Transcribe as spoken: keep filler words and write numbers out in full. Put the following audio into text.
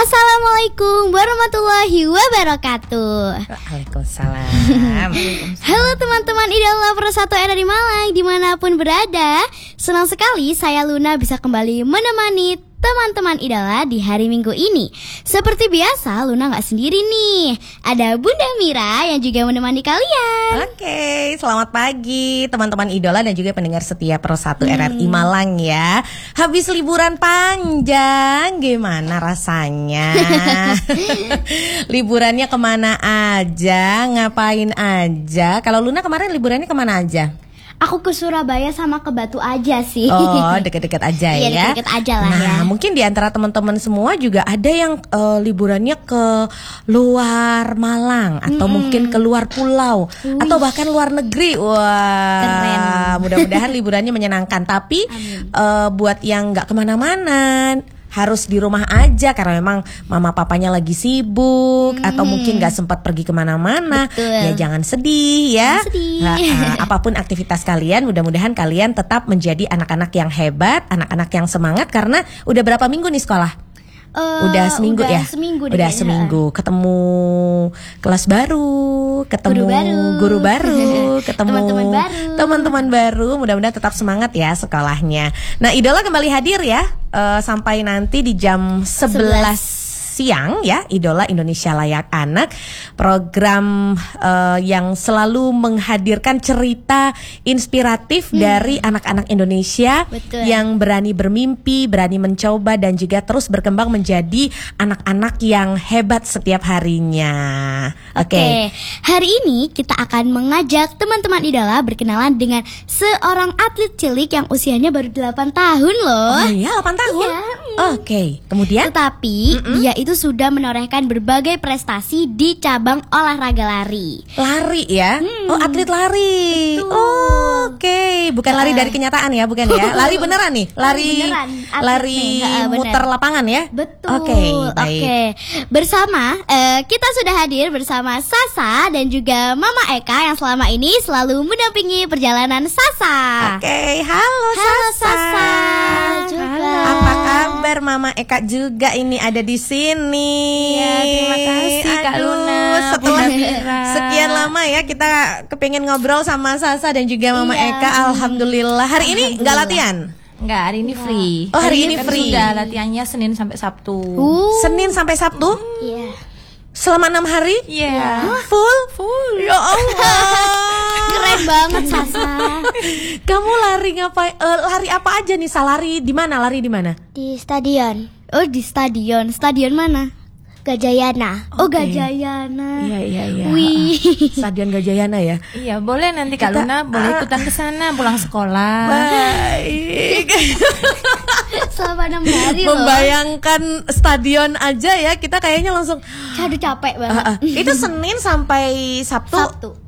Assalamualaikum warahmatullahi wabarakatuh. Waalaikumsalam. Halo teman-teman idola Persatu R R I Malang dimanapun berada. Senang sekali saya Luna bisa kembali menemani teman-teman idola di hari Minggu ini. Seperti biasa Luna gak sendiri nih. Ada Bunda Mira yang juga menemani kalian. Oke, selamat pagi teman-teman idola dan juga pendengar setia Persatu R R I Malang ya. Habis liburan panjang, gimana rasanya? Liburannya kemana aja, ngapain aja? Kalau Luna kemarin liburannya kemana aja? Aku ke Surabaya sama ke Batu aja sih. Oh, deket-deket aja ya. Iya, deket-deket aja lah nah, ya. Nah, mungkin di antara teman-teman semua juga ada yang uh, liburannya ke luar Malang atau mm-hmm. mungkin ke luar pulau Uish. Atau bahkan luar negeri. Wah, keren. Mudah-mudahan liburannya menyenangkan. Tapi uh, buat yang nggak kemana-mana, harus di rumah aja karena memang mama papanya lagi sibuk hmm. atau mungkin gak sempat pergi kemana-mana. Ya jangan sedih ya. Jangan sedih. Nah, uh, apapun aktivitas kalian, mudah-mudahan kalian tetap menjadi anak-anak yang hebat, anak-anak yang semangat. Karena udah berapa minggu nih sekolah? Uh, udah seminggu udah ya? Seminggu udah deh, seminggu. Ketemu kelas baru, ketemu guru baru, guru baru ketemu teman-teman baru. Teman-teman baru. Mudah-mudahan tetap semangat ya sekolahnya. Nah, idola kembali hadir ya uh, sampai nanti di jam sebelas siang ya, Idola Indonesia Layak Anak, program uh, yang selalu menghadirkan cerita inspiratif hmm. dari anak-anak Indonesia. Betul. Yang berani bermimpi, berani mencoba dan juga terus berkembang menjadi anak-anak yang hebat setiap harinya. Oke. Okay. Okay. Hari ini kita akan mengajak teman-teman idola berkenalan dengan seorang atlet cilik yang usianya baru delapan tahun loh. Oh iya, delapan tahun. Iya. Oke. Okay. Kemudian tetapi Mm-mm. dia itu sudah menorehkan berbagai prestasi di cabang olahraga lari. Lari ya? Hmm. Oh, atlet lari. Betul. Oh, oke. Okay. Bukan uh. lari dari kenyataan ya, bukan ya? Lari beneran nih. Lari beneran. Lari nih, uh, muter lapangan ya? Betul. Oke, okay, baik. Oke. Okay. Bersama uh, kita sudah hadir bersama Sasa dan juga Mama Eka yang selama ini selalu mendampingi perjalanan Sasa. Oke, okay. halo, halo Sasa. Sasa juga. Halo. Apa kabar Mama Eka juga ini ada di sini? Iya, terima kasih Kak Luna. Setelah sekian lama ya kita kepengen ngobrol sama Sasa dan juga Mama iya. Eka. Alhamdulillah. Hari ini nggak latihan? Enggak, hari ini free. Oh, hari, hari ini kan free. Sudah latihannya Senin sampai Sabtu. Uh. Senin sampai Sabtu? Iya. Selama enam hari? Iya. Yeah. Full? Full. Ya Allah. Keren banget Sasa. Kamu lari ngapain? Uh, lari apa aja nih? Lari di mana? Lari di mana? Di stadion. Oh, di stadion. Stadion mana? Gajayana. Okay. Oh, Gajayana. Iya, iya, iya. Wih. Stadion Gajayana ya? Iya, boleh nanti Kak Kita, Luna boleh ikutan ke sana pulang sekolah. Baik. Selama enam hari loh. Membayangkan stadion aja ya, kita kayaknya langsung aduh capek banget. Uh, uh. Itu Senin sampai Sabtu. Sabtu.